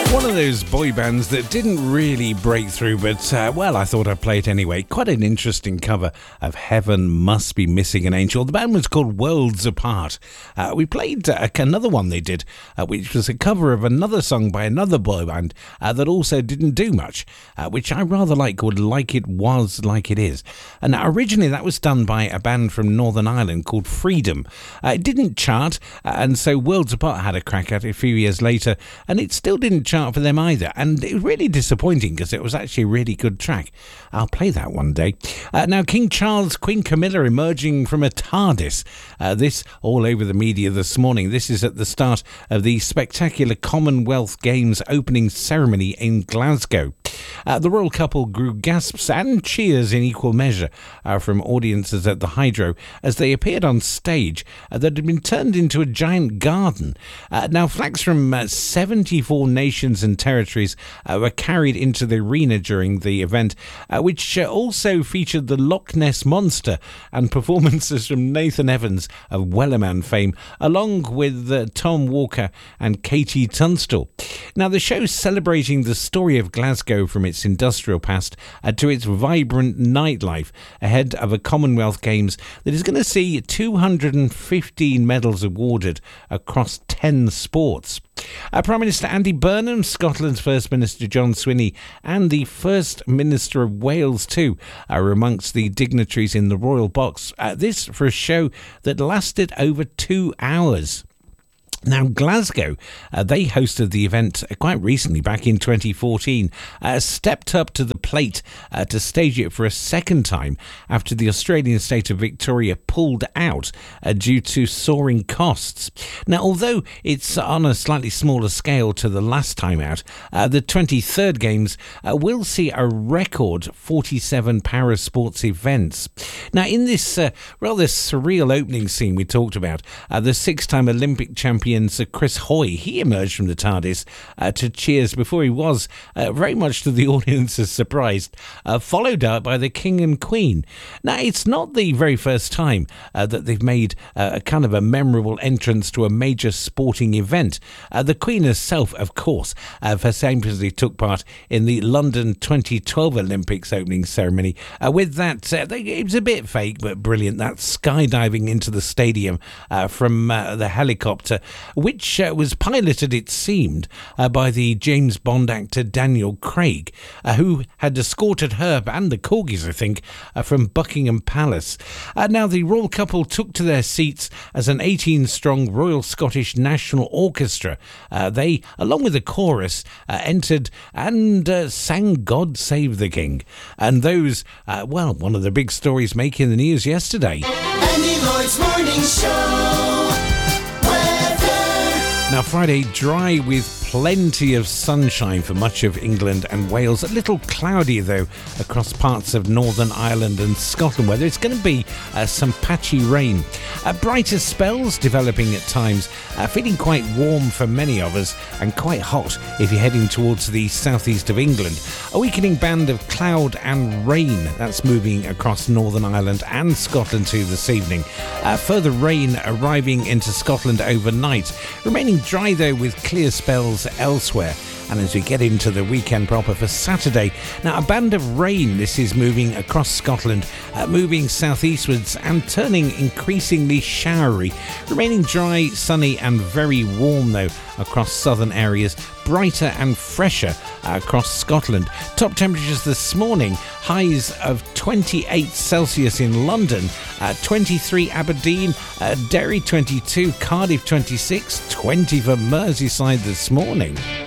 One of those boy bands that didn't really break through, but, I thought I'd play it anyway. Quite an interesting cover of Heaven Must Be Missing an Angel. The band was called Worlds Apart. We played another one they did, which was a cover of another song by another boy band that also didn't do much, which I rather like, called Like It Was, Like It Is. And originally that was done by a band from Northern Ireland called Freedom. It didn't chart, and so Worlds Apart had a crack at it a few years later, and it still didn't chart for them either, and it was really disappointing because it was actually a really good track. I'll play that one day. Now, King Charles, Queen Camilla emerging from a TARDIS. This all over the media this morning. This is at the start of the spectacular Commonwealth Games opening ceremony in Glasgow. The royal couple grew gasps and cheers in equal measure from audiences at the Hydro as they appeared on stage that had been turned into a giant garden. Now, flags from 74 nations and territories were carried into the arena during the event, which also featured the Loch Ness Monster and performances from Nathan Evans of Wellerman fame, along with Tom Walker and Katie Tunstall. Now, the show's celebrating the story of Glasgow from its industrial past to its vibrant nightlife ahead of a Commonwealth Games that is going to see 215 medals awarded across 10 sports. Prime Minister Andy Burnham, Scotland's First Minister John Swinney and the First Minister of Wales too are amongst the dignitaries in the royal box. This for a show that lasted over 2 hours. Now, Glasgow, they hosted the event quite recently, back in 2014, stepped up to the plate to stage it for a second time after the Australian state of Victoria pulled out due to soaring costs. Now, although it's on a slightly smaller scale to the last time out, the 23rd Games will see a record 47 para-sports events. Now, in this rather surreal opening scene we talked about, the six-time Olympic champion Chris Hoy, he emerged from the TARDIS to cheers before he was, very much to the audience's surprise, followed up by the King and Queen. Now, it's not the very first time that they've made a kind of a memorable entrance to a major sporting event. The Queen herself, of course, famously took part in the London 2012 Olympics opening ceremony. With that, it was a bit fake but brilliant, that skydiving into the stadium from the helicopter, which was piloted, it seemed, by the James Bond actor Daniel Craig, who had escorted her and the corgis, I think, from Buckingham Palace. Now, the royal couple took to their seats as an 18-strong Royal Scottish National Orchestra. They, along with the chorus, entered and sang God Save the King. And those, one of the big stories making the news yesterday. Andy Lloyd's Morning Show. Now, Friday, dry with plenty of sunshine for much of England and Wales. A little cloudy, though, across parts of Northern Ireland and Scotland, where there's going to be some patchy rain. Brighter spells developing at times, feeling quite warm for many of us and quite hot if you're heading towards the southeast of England. A weakening band of cloud and rain that's moving across Northern Ireland and Scotland too this evening. Further rain arriving into Scotland overnight, remaining dry though with clear spells elsewhere. And as we get into the weekend proper for Saturday, now a band of rain, this is moving across Scotland, moving southeastwards and turning increasingly showery, remaining dry, sunny and very warm though across southern areas, brighter and fresher across Scotland. Top temperatures this morning, highs of 28 Celsius in London, 23 Aberdeen, Derry 22, Cardiff 26, 20 for Merseyside this morning.